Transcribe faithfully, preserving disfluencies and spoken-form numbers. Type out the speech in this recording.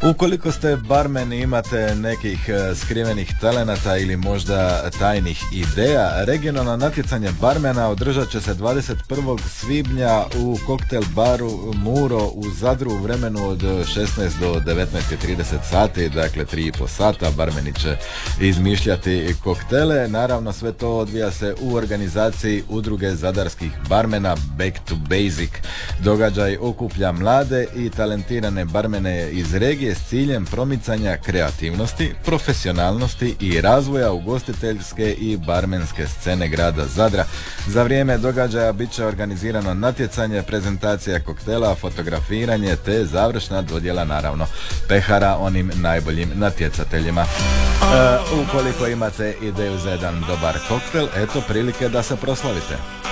Ukoliko ste barmen i imate nekih skrivenih talenata ili možda tajnih ideja, regionalno natjecanje barmena održat će se dvadeset prvog svibnja u koktel baru Muro u Zadru u vremenu od šesnaest do devetnaest i trideset sati, dakle tri i pol sata. Barmeni će izmišljati koktele. Naravno, sve to odvija se u organizaciji Udruge zadarskih barmena Back to Basic. Događaj okuplja mlade i talentirane barmene iz regije s ciljem promicanja kreativnosti, profesionalnosti i razvoja ugostiteljske i barmenske scene grada Zadra. Za vrijeme događaja bit će organizirano natjecanje, prezentacija koktela, fotografiranje te završna dodjela naravno pehara onim najboljim natjecateljima. E, ukoliko imate ideju za jedan dobar koktel, eto prilike da se proslavite.